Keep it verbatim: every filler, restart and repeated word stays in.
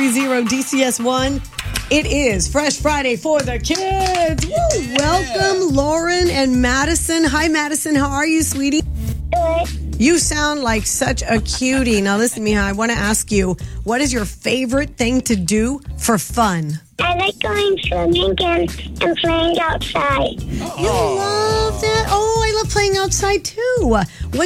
three zero D C S one. It is Fresh Friday for the kids. Woo! Welcome, Lauren and Madison. Hi, Madison. How are you, sweetie? Good. You sound like such a cutie. Now, listen, Mija, I want to ask you, what is your favorite thing to do for fun? I like going swimming and, and playing outside. You love that? Oh, I love playing outside, too. What